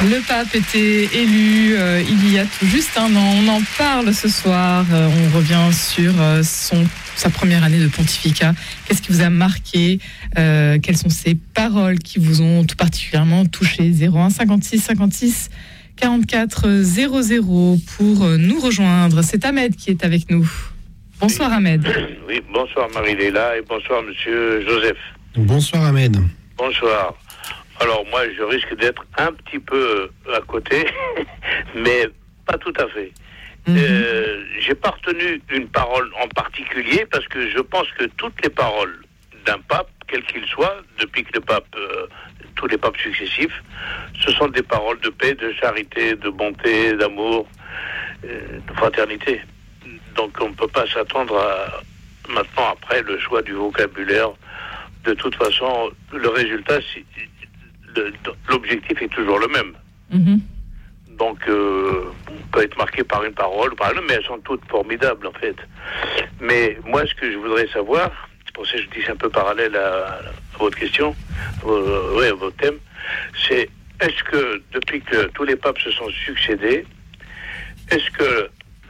Le pape était élu il y a tout juste un an. On en parle ce soir. On revient sur sa première année de pontificat. Qu'est-ce qui vous a marqué ? Quelles sont ces paroles qui vous ont tout particulièrement touché ? 01 56 56 44 00 pour nous rejoindre. C'est Ahmed qui est avec nous. Bonsoir Ahmed. Oui, bonsoir Marie-Léla et bonsoir Monsieur Joseph. Bonsoir Ahmed. Bonsoir. Alors moi je risque d'être un petit peu à côté, mais pas tout à fait. J'ai pas retenu une parole en particulier parce que je pense que toutes les paroles d'un pape, quel qu'il soit, depuis que tous les papes successifs, ce sont des paroles de paix, de charité, de bonté, d'amour, de fraternité. Donc on ne peut pas s'attendre à maintenant après le choix du vocabulaire. De toute façon, le résultat, l'objectif est toujours le même. Donc, on peut être marqué par une parole, mais elles sont toutes formidables, en fait. Mais moi, ce que je voudrais savoir, c'est pour ça que je dis c'est un peu parallèle à votre question, à votre thème, c'est est-ce que, depuis que tous les papes se sont succédés, est-ce que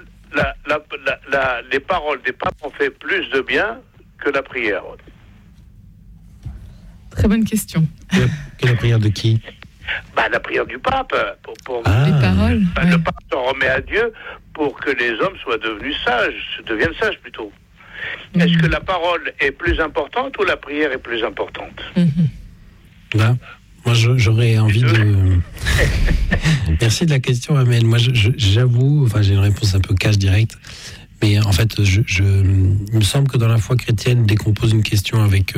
les paroles des papes ont fait plus de bien que la prière ? Très bonne question. Que la prière de qui ? La prière du pape. Les paroles. Le pape s'en remet à Dieu pour que les hommes soient devenus sages, deviennent sages plutôt. Est-ce que la parole est plus importante ou la prière est plus importante ? Là, moi j'aurais envie de... Merci de la question Ahmed. Moi j'avoue, j'ai une réponse un peu cash direct. Mais en fait, il me semble que dans la foi chrétienne, dès qu'on pose une question avec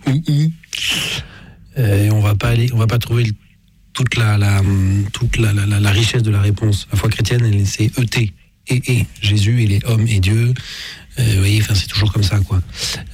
on va pas trouver toute la richesse de la réponse. La foi chrétienne, c'est ET, et Jésus, il est homme et Dieu. Vous voyez, c'est toujours comme ça, quoi.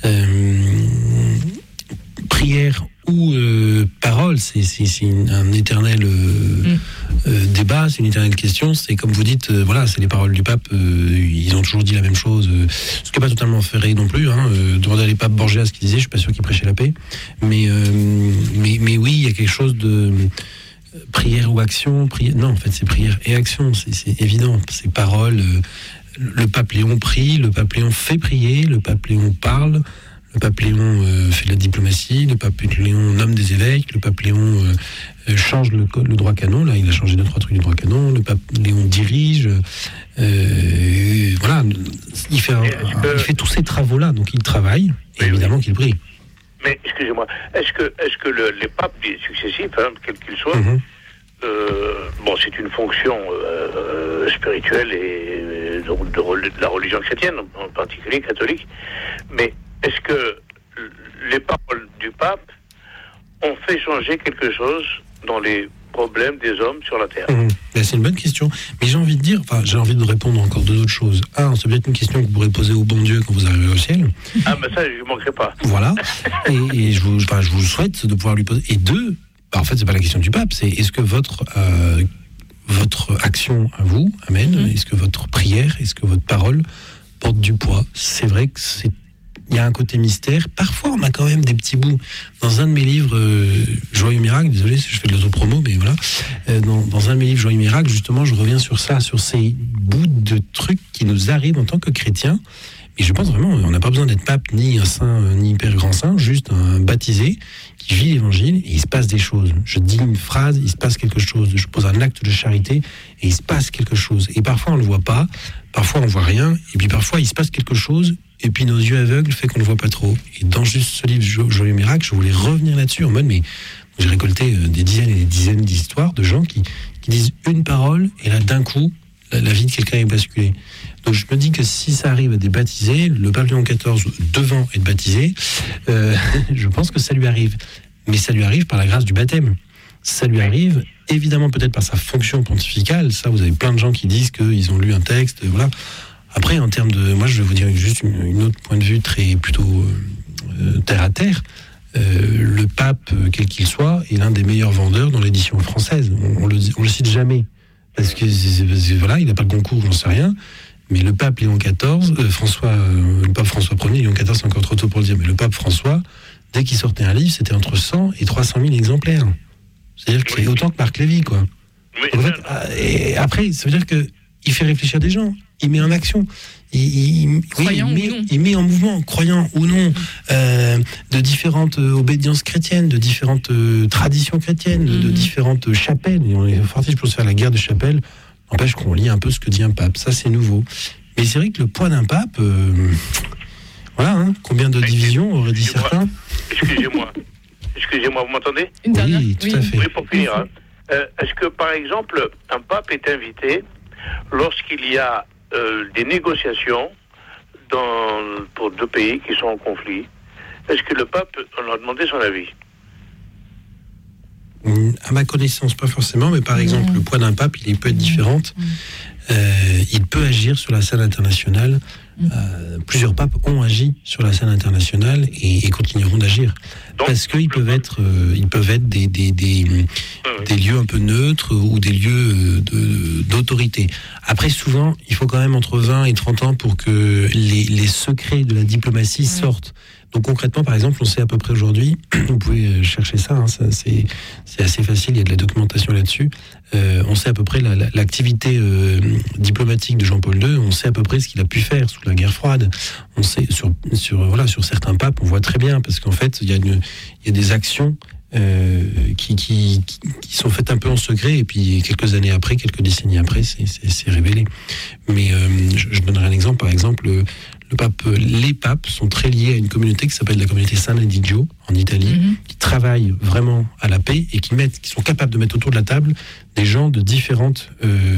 Prière ou parole, c'est un éternel débat, c'est une éternelle question. C'est comme vous dites, c'est les paroles du pape. Ils ont toujours dit la même chose, ce qui n'est pas totalement vrai non plus. Demandez à les papes Borgia ce qu'ils disaient. Je suis pas sûr qu'ils prêchaient la paix, mais oui, il y a quelque chose de prière ou action. Non, en fait, c'est prière et action. C'est évident. C'est parole. Le pape Léon prie, le pape Léon fait prier, le pape Léon parle. Le pape Léon fait de la diplomatie, le pape Léon nomme des évêques, le pape Léon change le droit canon, là il a changé 2-3 trucs du droit canon, le pape Léon dirige, il fait tous ces travaux-là, donc il travaille, et évidemment qu'il prie. Mais excusez-moi, est-ce que les papes successifs, quels qu'ils soient, c'est une fonction spirituelle et de la religion chrétienne, en particulier catholique, mais est-ce que les paroles du pape ont fait changer quelque chose dans les problèmes des hommes sur la Terre ? C'est une bonne question. Mais j'ai envie de répondre encore d'autres choses. C'est peut-être une question que vous pourrez poser au bon Dieu quand vous arrivez au ciel. Ça, je ne manquerai pas. Voilà. et je vous souhaite de pouvoir lui poser. Et deux, en fait, c'est pas la question du pape, c'est est-ce que votre action à vous, amen, est-ce que votre prière, est-ce que votre parole porte du poids ? C'est vrai que il y a un côté mystère. Parfois, on a quand même des petits bouts. Dans un de mes livres, Joyeux Miracle, désolé si je fais de l'autopromo, mais voilà. Dans un de mes livres, Joyeux Miracle, justement, je reviens sur ça, sur ces bouts de trucs qui nous arrivent en tant que chrétiens. Et je pense vraiment, on n'a pas besoin d'être pape, ni un saint, ni hyper grand saint, juste un baptisé qui vit l'évangile et il se passe des choses. Je dis une phrase, il se passe quelque chose. Je pose un acte de charité et il se passe quelque chose. Et parfois, on ne le voit pas. Parfois, on ne voit rien. Et puis parfois, il se passe quelque chose. Et puis nos yeux aveugles fait qu'on ne le voit pas trop. Et dans juste ce livre Joyeux Miracle, je voulais revenir là-dessus en mode, mais j'ai récolté des dizaines et des dizaines d'histoires de gens qui disent une parole et là d'un coup, la vie de quelqu'un est basculée. Donc je me dis que si ça arrive à des baptisés, le pape Léon XIV devant être baptisé, je pense que ça lui arrive. Mais ça lui arrive par la grâce du baptême. Ça lui arrive évidemment peut-être par sa fonction pontificale. Ça, vous avez plein de gens qui disent qu'ils ont lu un texte, voilà. Après, en termes de... Moi, je vais vous dire juste une autre point de vue plutôt terre à terre. Le pape, quel qu'il soit, est l'un des meilleurs vendeurs dans l'édition française. On le cite jamais. Parce que, voilà, il n'a pas le concours, j'en sais rien. Mais le pape Léon XIV, le pape François Ier, Léon XIV, c'est encore trop tôt pour le dire, mais le pape François, dès qu'il sortait un livre, c'était entre 100 et 300 000 exemplaires. C'est-à-dire que c'est autant que Marc Lévy, quoi. En fait, et après, ça veut dire qu'il fait réfléchir des gens, il met en action. Il met en mouvement, croyant ou non, de différentes obédiences chrétiennes, de différentes traditions chrétiennes, de différentes chapelles. Et on est parti pour se faire la guerre de chapelles. N'empêche qu'on lit un peu ce que dit un pape. Ça, c'est nouveau. Mais c'est vrai que le poids d'un pape, voilà, hein, combien de divisions, auraient dit certains. Excusez-moi, vous m'entendez ? Oui, tout à fait. Oui, pour finir. Hein. Est-ce que, par exemple, un pape est invité lorsqu'il y a des négociations pour deux pays qui sont en conflit? Est-ce que le pape, on a demandé son avis? À ma connaissance, pas forcément, mais par exemple, le poids d'un pape, il peut être différent. Il peut agir sur la scène internationale. Plusieurs papes ont agi sur la scène internationale et continueront d'agir. Parce qu'ils peuvent être, des lieux un peu neutres ou des lieux d'autorité. Après, souvent, il faut quand même entre 20 et 30 ans pour que les secrets de la diplomatie sortent. Donc concrètement, par exemple, on sait à peu près aujourd'hui, vous pouvez chercher ça, hein, c'est assez facile, il y a de la documentation là-dessus, on sait à peu près l'activité diplomatique de Jean-Paul II, on sait à peu près ce qu'il a pu faire sous la guerre froide, on sait sur certains papes, on voit très bien, parce qu'en fait, il y a des actions qui sont faites un peu en secret, et puis quelques années après, quelques décennies après, c'est révélé. Mais je donnerai un exemple, par exemple, les papes sont très liés à une communauté qui s'appelle la communauté San Egidio en Italie, qui travaille vraiment à la paix et qui sont capables de mettre autour de la table des gens de différentes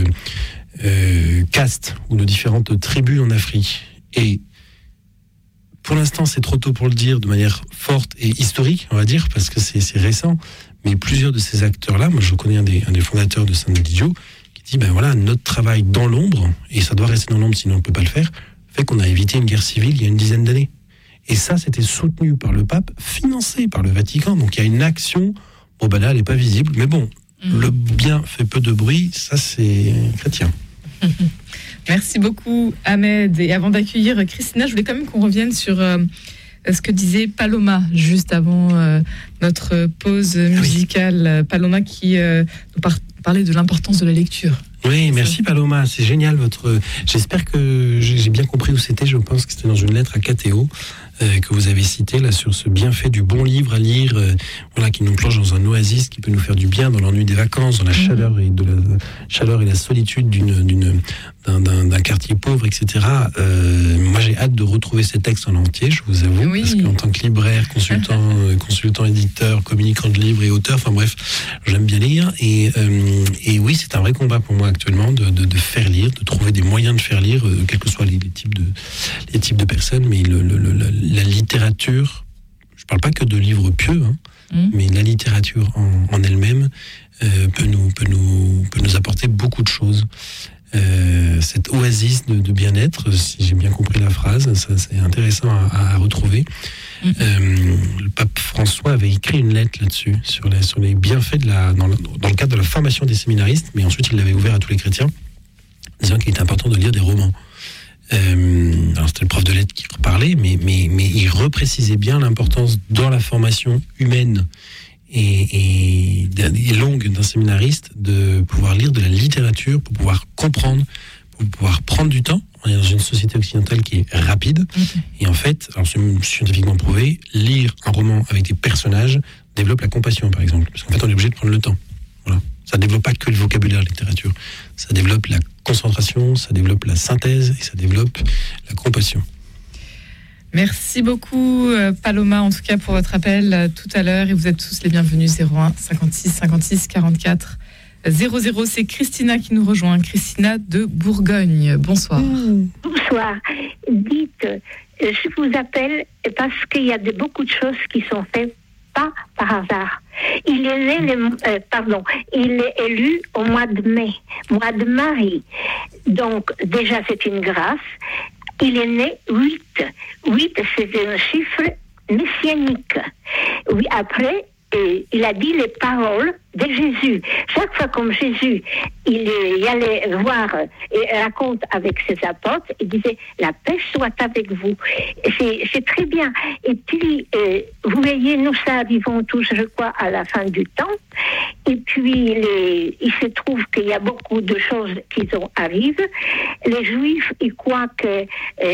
castes ou de différentes tribus en Afrique. Et pour l'instant, c'est trop tôt pour le dire de manière forte et historique, on va dire, parce que c'est récent. Mais plusieurs de ces acteurs-là, moi je connais un des fondateurs de San Egidio, qui dit, ben voilà, notre travail dans l'ombre, et ça doit rester dans l'ombre sinon on ne peut pas le faire, fait qu'on a évité une guerre civile il y a une dizaine d'années. Et ça, c'était soutenu par le pape, financé par le Vatican. Donc il y a une action, bon ben là, elle n'est pas visible, mais bon, le bien fait peu de bruit, ça c'est chrétien. Merci beaucoup, Ahmed. Et avant d'accueillir Christina, je voulais quand même qu'on revienne sur ce que disait Paloma, juste avant notre pause musicale. Paloma qui nous parlait de l'importance de la lecture. Oui, merci Paloma, c'est génial j'espère que j'ai bien compris où c'était, je pense que c'était dans une lettre à Cathéo que vous avez cité là sur ce bienfait du bon livre à lire, qui nous plonge dans un oasis qui peut nous faire du bien dans l'ennui des vacances, dans la chaleur et la solitude d'un quartier pauvre, etc. Moi j'ai hâte de retrouver ces textes en entier, je vous avoue, parce qu'en tant que libraire, consultant éditeur, communicant de livres et auteur, enfin bref, j'aime bien lire et oui, c'est un vrai combat pour moi actuellement de faire lire, de trouver des moyens de faire lire, quels que soient les types de personnes, mais la littérature, je ne parle pas que de livres pieux, mais la littérature en elle-même peut nous apporter beaucoup de choses. Cette oasis de bien-être, si j'ai bien compris la phrase, ça, c'est intéressant à retrouver. Le pape François avait écrit une lettre là-dessus, sur les bienfaits dans le cadre de la formation des séminaristes, mais ensuite il l'avait ouvert à tous les chrétiens, disant qu'il était important de lire des romans. Alors c'était le prof de lettres qui parlait, mais il reprécisait bien l'importance dans la formation humaine et longue d'un séminariste de pouvoir lire de la littérature pour pouvoir comprendre, pour pouvoir prendre du temps. On est dans une société occidentale qui est rapide et en fait, alors c'est scientifiquement prouvé, lire un roman avec des personnages développe la compassion par exemple, parce qu'en fait on est obligé de prendre le temps. Voilà. Ça développe pas que le vocabulaire, la littérature. Ça développe la concentration, ça développe la synthèse et ça développe la compassion. Merci beaucoup Paloma, en tout cas pour votre appel tout à l'heure, et vous êtes tous les bienvenus. 01 56 56 44 00. C'est Christina qui nous rejoint, Christina de Bourgogne. Bonsoir. Bonsoir. Dites, je vous appelle parce qu'il y a beaucoup de choses qui sont faites pas par hasard. Il est élu au mois de mai, mois de Marie. Donc, déjà, c'est une grâce. Il est né 8. 8, c'est un chiffre messianique. Oui, après, il a dit les paroles de Jésus. Chaque fois comme Jésus, il allait voir et raconte avec ses apôtres, il disait la paix soit avec vous. C'est très bien. Et puis, vous voyez, nous arrivons tous, je crois, à la fin du temps. Et puis, il se trouve qu'il y a beaucoup de choses qui arrivent. Les Juifs, ils croient que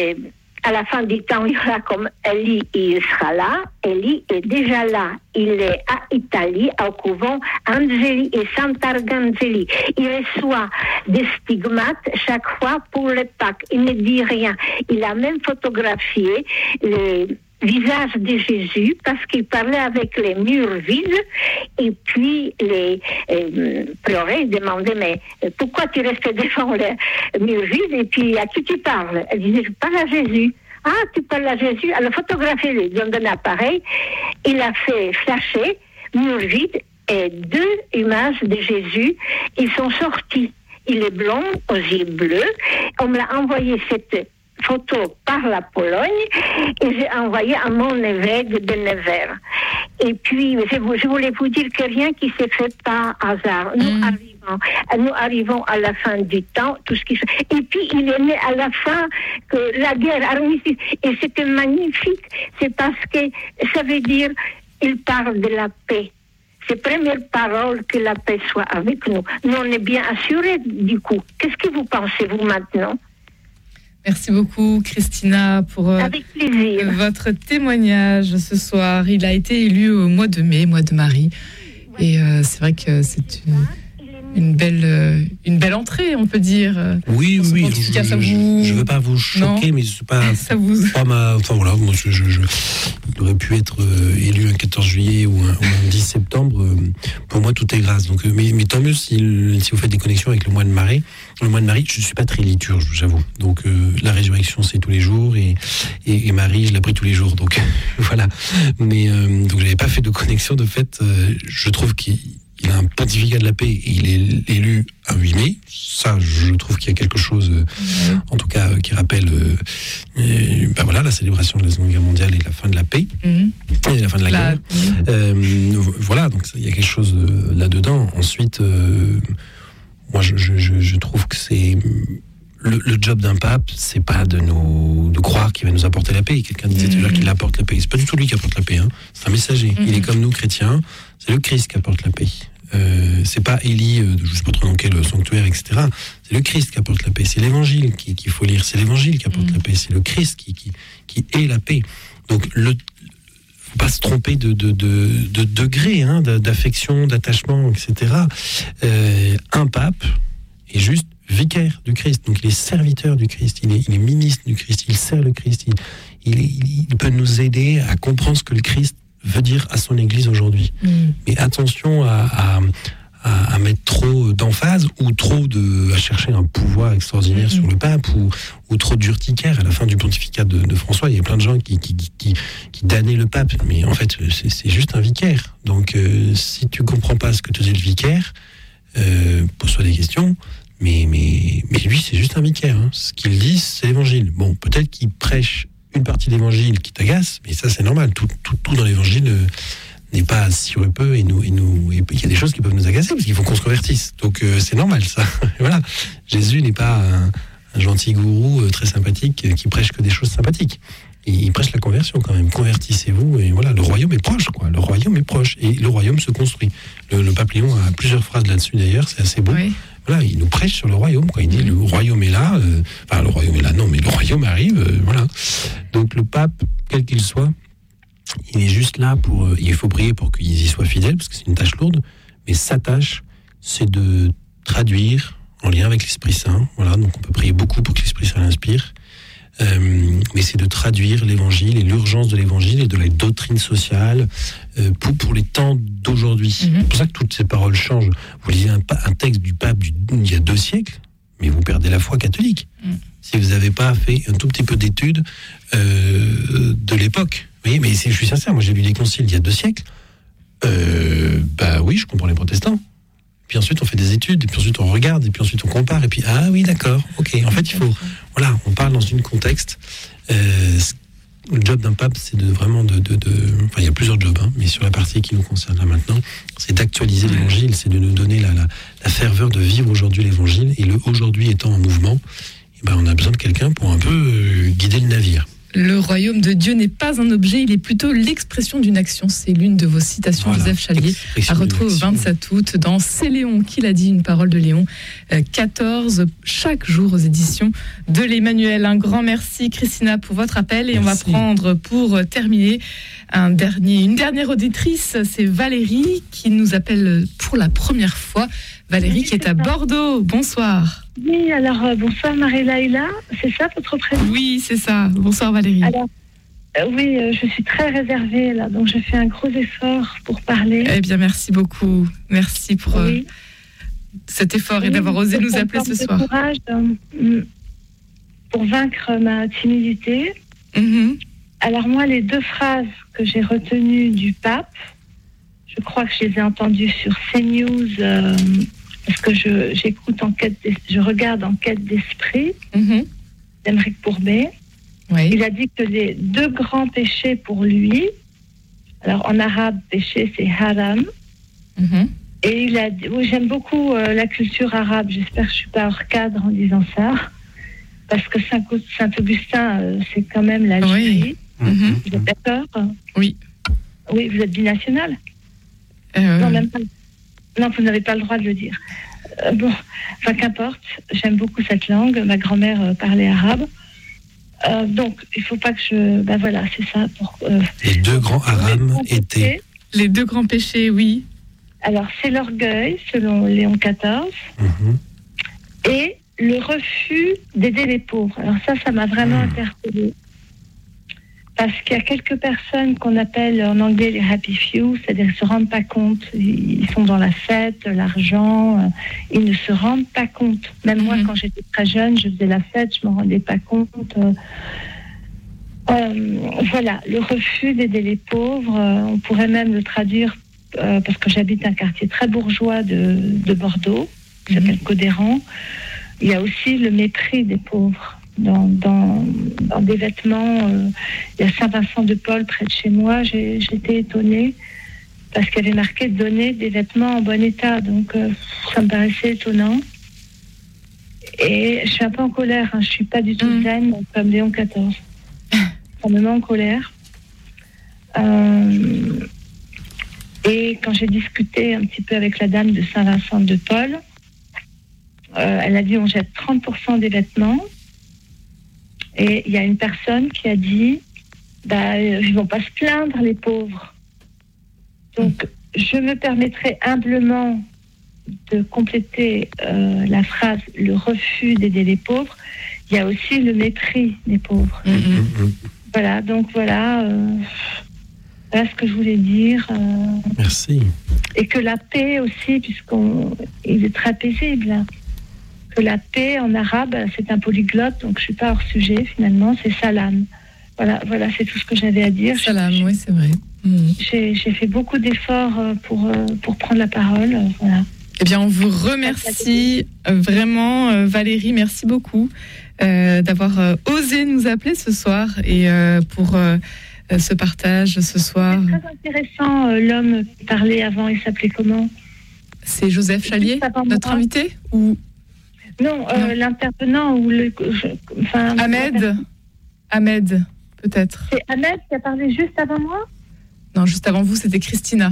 à la fin du temps, il y aura comme Élie, il sera là. Élie est déjà là. Il est à Italie, au couvent Angeli et Sant'Arcangeli. Il reçoit des stigmates chaque fois pour le Pâques. Il ne dit rien. Il a même photographié le visage de Jésus parce qu'il parlait avec les murs vides. Et puis les pleurait, il demandait mais pourquoi tu restes devant les murs vides et puis à qui tu parles? Elle disait je parle à Jésus. Ah, tu parles à Jésus? Alors photographiez-le, il donne un appareil. Il a fait flasher murs vides et 2 images de Jésus. Ils sont sortis. Il est blond aux yeux bleus. On me l'a envoyé cette photo par la Pologne et j'ai envoyé à mon évêque de Nevers. Et puis, je voulais vous dire que rien qui se fait par hasard. Nous arrivons à la fin du temps, tout ce qui se... Et puis, il est né à la fin que la guerre armistice. Et c'était magnifique. C'est parce que ça veut dire, il parle de la paix. C'est la première parole que la paix soit avec nous. Nous, on est bien assurés du coup. Qu'est-ce que vous pensez, vous, maintenant? Merci beaucoup, Christina, pour votre témoignage ce soir. Il a été élu au mois de mai, mois de Marie. Et c'est vrai que c'est une belle entrée, on peut dire. Oui. Je ne veux pas vous choquer, mais c'est pas. Ça vous. Enfin voilà, moi, il aurait pu être élu un 14 juillet ou un 10 septembre. Pour moi, tout est grâce. Donc, mais tant mieux si vous faites des connexions avec le mois de Marie. Le mois de Marie, je ne suis pas très liturge, j'avoue. Donc, la résurrection, c'est tous les jours. Et Marie, je la prie tous les jours. Donc, voilà. Mais donc, je n'avais pas fait de connexion. De fait, je trouve qu'il a un pontificat de la paix et il est élu un 8 mai. Ça, je trouve qu'il y a quelque chose, en tout cas, qui rappelle la célébration de la Seconde Guerre mondiale et la fin de la paix. Et la fin de la guerre. Voilà, donc il y a quelque chose là-dedans. Ensuite, moi, je trouve que c'est... Le job d'un pape, c'est pas de croire qu'il va nous apporter la paix. Quelqu'un disait toujours qu'il apporte la paix. C'est pas du tout lui qui apporte la paix. C'est un messager. Il est comme nous, chrétiens. C'est le Christ qui apporte la paix. C'est pas Élie, je sais pas trop dans quel sanctuaire, etc. C'est le Christ qui apporte la paix. C'est l'évangile qu'il faut lire. C'est l'évangile qui apporte la paix. C'est le Christ qui est la paix. Donc, faut pas se tromper de degré, d'affection, d'attachement, etc. Un pape est juste vicaire du Christ, donc il est serviteur du Christ, il est ministre du Christ, il sert le Christ, il peut nous aider à comprendre ce que le Christ veut dire à son Église aujourd'hui. Mais attention à mettre trop d'emphase ou à chercher un pouvoir extraordinaire sur le pape ou trop d'urticaire. À la fin du pontificat de François, il y a plein de gens qui damnaient le pape, mais en fait c'est juste un vicaire. Donc si tu comprends pas ce que te dit le vicaire, pose-toi des questions. Mais lui, c'est juste un vicaire. Ce qu'il dit, c'est l'évangile. Bon, peut-être qu'il prêche une partie de l'évangile qui t'agace, mais ça, c'est normal. Tout dans l'évangile n'est pas si heureux et il y a des choses qui peuvent nous agacer parce qu'il faut qu'on se convertisse. Donc, c'est normal, ça. Voilà. Jésus n'est pas un gentil gourou très sympathique qui prêche que des choses sympathiques. Il prêche la conversion quand même. Convertissez-vous et voilà, le royaume est proche, quoi. Le royaume est proche et le royaume se construit. Le pape Léon a plusieurs phrases là-dessus d'ailleurs, c'est assez beau. Oui. Voilà, il nous prêche sur le royaume, quoi. Il dit le royaume est là, le royaume est là, non, mais le royaume arrive, voilà. Donc le pape, quel qu'il soit, il est juste là il faut prier pour qu'ils y soient fidèles, parce que c'est une tâche lourde, mais sa tâche, c'est de traduire en lien avec l'Esprit Saint, voilà, donc on peut prier beaucoup pour que l'Esprit Saint l'inspire, mais c'est de traduire l'évangile et l'urgence de l'évangile et de la doctrine sociale pour les temps d'aujourd'hui. C'est pour ça que toutes ces paroles changent. Vous lisez un texte du pape il y a 2 siècles, mais vous perdez la foi catholique. Si vous n'avez pas fait un tout petit peu d'études de l'époque. Vous voyez, mais je suis sincère, moi j'ai lu les conciles il y a 2 siècles. Oui, je comprends les protestants. Puis ensuite on fait des études, et puis ensuite on regarde, et puis ensuite on compare, et puis ah oui d'accord, ok. En fait on parle dans un contexte. le job d'un pape, c'est enfin, il y a plusieurs jobs, mais sur la partie qui nous concerne là maintenant, c'est d'actualiser l'évangile, c'est de nous donner la ferveur de vivre aujourd'hui l'évangile, et le aujourd'hui étant en mouvement, on a besoin de quelqu'un pour un peu guider le navire. Le royaume de Dieu n'est pas un objet, il est plutôt l'expression d'une action. C'est l'une de vos citations, voilà. Joseph Chalier, à retrouver au 27 août dans C'est Léon qui l'a dit, une parole de Léon 14, chaque jour aux éditions de l'Emmanuel. Un grand merci Christina pour votre appel, et merci. On va prendre pour terminer une dernière auditrice, c'est Valérie qui nous appelle pour la première fois. Valérie qui est à Bordeaux, bonsoir. Oui, alors bonsoir Marie-Laïla, c'est ça votre prénom? Oui, c'est ça, bonsoir Valérie. Alors, oui, je suis très réservée là, donc je fais un gros effort pour parler. Eh bien, merci beaucoup, merci pour cet effort et d'avoir osé nous appeler ce soir. Courage pour vaincre ma timidité. Alors moi, les 2 phrases que j'ai retenues du pape, je crois que je les ai entendues sur CNews, parce que je regarde En quête d'esprit, d'Aymeric Pourbet. Oui. Il a dit que les 2 grands péchés pour lui, alors en arabe, péché c'est haram, et il a dit, j'aime beaucoup la culture arabe, j'espère que je ne suis pas hors cadre en disant ça, parce que Saint-Augustin, c'est quand même l'Algérie. Vous êtes d'accord? Oui. Oui, vous êtes binational? Non, même pas. Non, vous n'avez pas le droit de le dire. Qu'importe, j'aime beaucoup cette langue. Ma grand-mère parlait arabe. Donc, il ne faut pas que je... voilà, c'est ça. Les 2 grands haram étaient... Les 2 grands péchés, oui. Alors, c'est l'orgueil, selon Léon XIV, et le refus d'aider les pauvres. Alors ça m'a vraiment interpellée. Parce qu'il y a quelques personnes qu'on appelle en anglais les happy few, c'est-à-dire qu'ils ne se rendent pas compte. Ils sont dans la fête, l'argent, ils ne se rendent pas compte. Même moi, quand j'étais très jeune, je faisais la fête, je ne me rendais pas compte. Voilà, le refus d'aider les pauvres, on pourrait même le traduire, parce que j'habite un quartier très bourgeois de Bordeaux, qui s'appelle Codéran. Il y a aussi le mépris des pauvres. Dans des vêtements, il y a Saint-Vincent-de-Paul près de chez moi, j'étais étonnée parce qu'il y avait marqué donner des vêtements en bon état, donc ça me paraissait étonnant. Et je suis un peu en colère, je ne suis pas du tout zen comme Léon XIV. Ça me met en colère. Et quand j'ai discuté un petit peu avec la dame de Saint-Vincent-de-Paul, elle a dit on jette 30% des vêtements. Et il y a une personne qui a dit ils vont pas se plaindre, les pauvres. Donc, je me permettrai humblement de compléter la phrase « le refus d'aider les pauvres ». Il y a aussi le mépris des pauvres. Voilà, donc voilà ce que je voulais dire. Merci. Et que la paix aussi, puisqu'il est très paisible, hein. Que la paix en arabe, c'est un polyglotte, donc je ne suis pas hors sujet finalement, c'est salam. Voilà, c'est tout ce que j'avais à dire. Salam, oui, c'est vrai. J'ai fait beaucoup d'efforts pour prendre la parole. Voilà. Eh bien, on vous remercie vraiment, Valérie, merci beaucoup d'avoir osé nous appeler ce soir et pour ce partage ce soir. C'est très intéressant, l'homme qui parlait avant, il s'appelait comment? C'est Joseph Chalier, notre invité ou... Non, l'intervenant ou Ahmed, peut-être. C'est Ahmed qui a parlé juste avant moi? Non, juste avant vous, c'était Christina.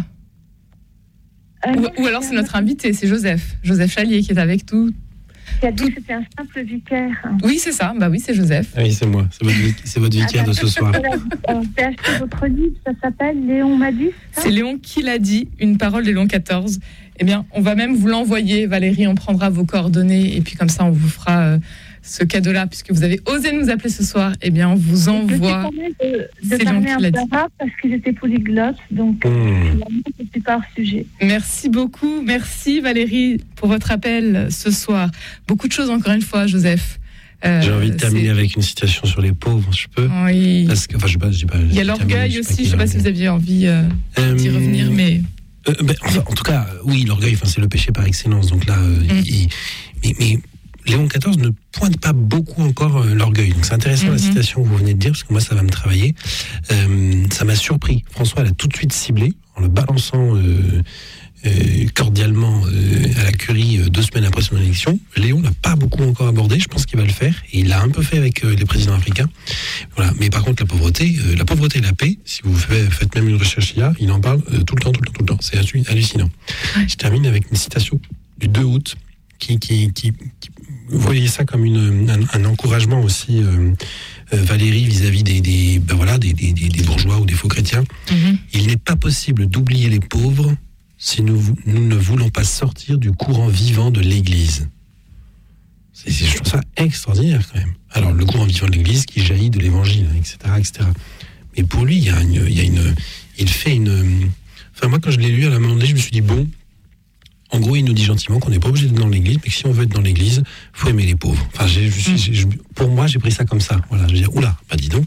Ou alors c'est notre invité, c'est Joseph Chalier qui est avec tout. Qui a dit que c'était un simple vicaire. Oui, c'est ça. Oui, c'est Joseph. Oui, c'est moi. C'est votre vicaire de ce soir. J'ai acheté votre livre, ça s'appelle Léon m'a dit. C'est Léon qui l'a dit, une parole de Léon XIV. Eh bien, on va même vous l'envoyer, Valérie, on prendra vos coordonnées et puis comme ça, on vous fera ce cadeau-là, puisque vous avez osé nous appeler ce soir. Eh bien, on vous envoie. C'est Léon qui l'a dit. Parce qu'ils étaient polyglottes, donc finalement, c'est pas hors sujet. Merci beaucoup, merci Valérie pour votre appel ce soir. Beaucoup de choses encore une fois, Joseph. J'ai envie de terminer avec une citation sur les pauvres, je peux? Oui. Parce que, je sais pas, il y a l'orgueil aussi, je ne sais pas si vous aviez envie d'y revenir, mais... en tout cas, oui, l'orgueil, c'est le péché par excellence. Donc là, mais Léon XIV ne pointe pas beaucoup encore l'orgueil. Donc c'est intéressant la citation que vous venez de dire, parce que moi ça va me travailler. Ça m'a surpris. François l'a tout de suite ciblé, en le balançant cordialement à la Curie 2 semaines après son élection. Léon l'a pas beaucoup encore abordé, je pense qu'il va le faire, et il l'a un peu fait avec les présidents africains. Voilà. Mais par contre la pauvreté et la paix, si vous faites même une recherche IA, il en parle tout le temps. C'est hallucinant. Ouais. Je termine avec une citation du 2 août qui vous voyez ça comme un encouragement aussi, Valérie, vis-à-vis des bourgeois ou des faux chrétiens. Il n'est pas possible d'oublier les pauvres si nous ne voulons pas sortir du courant vivant de l'Église. Je trouve ça extraordinaire quand même. Alors le courant vivant de l'Église qui jaillit de l'Évangile, etc. Mais pour lui, il fait une. Enfin moi quand je l'ai lu à la moment donné, je me suis dit bon. En gros, il nous dit gentiment qu'on n'est pas obligé d'être dans l'église, mais que si on veut être dans l'église, faut aimer les pauvres. Enfin, pour moi, j'ai pris ça comme ça. Voilà, je veux dire, oula, bah dis donc,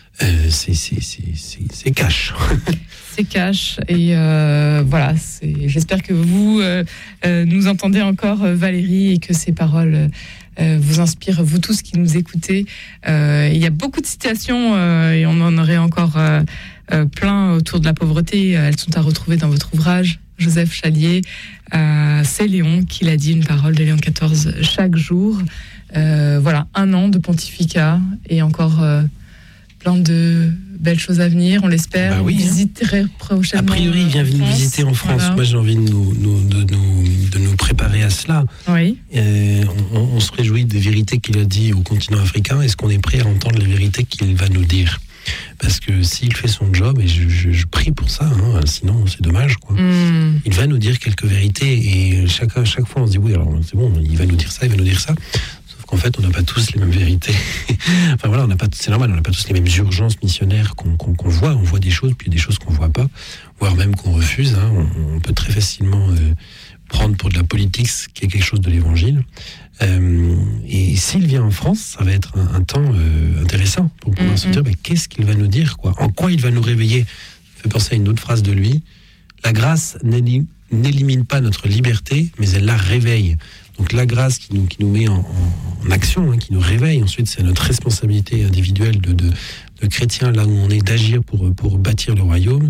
c'est cash. C'est cash. Et voilà, j'espère que vous nous entendez encore, Valérie, et que ces paroles vous inspirent, vous tous qui nous écoutez. Il y a beaucoup de citations, et on en aurait encore plein autour de la pauvreté. Elles sont à retrouver dans votre ouvrage, Joseph Chalier. C'est Léon qui l'a dit, une parole de Léon XIV chaque jour. Voilà, 1 an de pontificat et encore plein de belles choses à venir, on l'espère. Bah oui, on visiterait prochainement. A priori, il vient nous visiter en France. Voilà. Moi, j'ai envie de nous préparer à cela. Oui. On se réjouit des vérités qu'il a dit au continent africain. Est-ce qu'on est prêt à entendre les vérités qu'il va nous dire ? Parce que s'il fait son job, et je prie pour ça, sinon c'est dommage, quoi. Il va nous dire quelques vérités, et chaque fois on se dit oui, alors c'est bon, il va nous dire ça. Sauf qu'en fait, on n'a pas tous les mêmes vérités. Enfin voilà, c'est normal, on n'a pas tous les mêmes urgences missionnaires qu'on voit. On voit des choses, puis des choses qu'on voit pas, voire même qu'on refuse. On peut très facilement prendre pour de la politique ce qui est quelque chose de l'évangile. Et s'il vient en France, ça va être un temps intéressant pour pouvoir se dire qu'est-ce qu'il va nous dire, quoi. En quoi il va nous réveiller. Ça fait penser à une autre phrase de lui. La grâce n'élimine pas notre liberté, mais elle la réveille. Donc la grâce qui nous met en action, qui nous réveille. Ensuite, c'est notre responsabilité individuelle de chrétiens, là où on est, d'agir pour bâtir le royaume.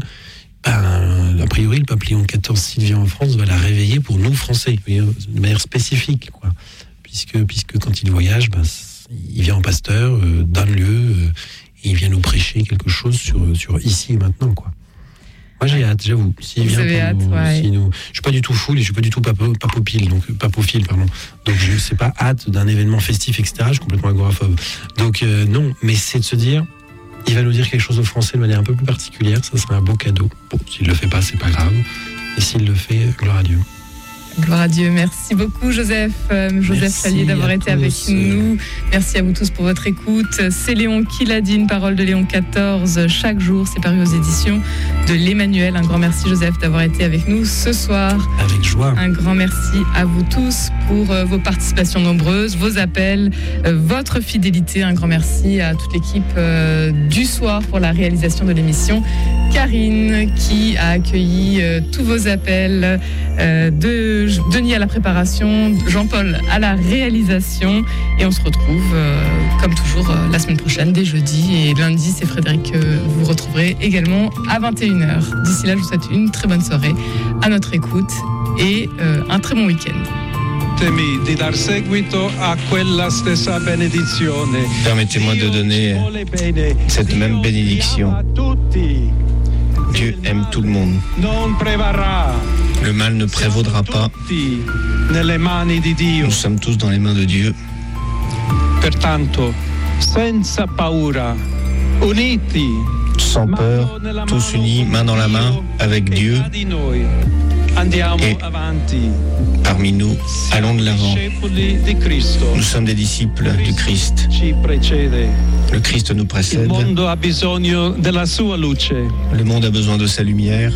A priori, le pape Léon XIV, s'il vient en France, va la réveiller pour nous, Français, de manière spécifique, quoi. Puisque quand il voyage, il vient en pasteur d'un lieu et il vient nous prêcher quelque chose sur ici et maintenant, quoi. Moi, j'ai hâte, j'avoue. S'il vient je suis pas du tout full et je suis pas du tout papophile, donc je sais pas hâte d'un événement festif, etc. Je suis complètement agoraphobe. Donc non, mais c'est de se dire, il va nous dire quelque chose aux Français de manière un peu plus particulière. Ça serait un beau cadeau. Bon, s'il le fait pas, c'est pas grave. Et s'il le fait, gloire à Dieu. Gloire à Dieu. Merci beaucoup, Joseph Chalier, d'avoir été avec nous. Merci à vous tous pour votre écoute. C'est Léon qui l'a dit, une parole de Léon XIV chaque jour. C'est paru aux éditions de l'Emmanuel. Un grand merci, Joseph, d'avoir été avec nous ce soir. Avec joie. Un grand merci à vous tous pour vos participations nombreuses, vos appels, votre fidélité. Un grand merci à toute l'équipe du soir pour la réalisation de l'émission. Karine qui a accueilli tous vos appels, Denis à la préparation, Jean-Paul à la réalisation, et on se retrouve comme toujours la semaine prochaine dès jeudi, et lundi c'est Frédéric que vous retrouverez également à 21h. D'ici là, je vous souhaite une très bonne soirée à notre écoute et un très bon week-end. Permettez-moi de donner cette même bénédiction. Dieu aime tout le monde. Le mal ne prévaudra pas. Nous sommes tous dans les mains de Dieu. Sans peur, tous unis, main dans la main, avec Dieu. Et parmi nous, allons de l'avant. Nous sommes des disciples du Christ. Le Christ nous précède. Le monde a besoin de sa lumière.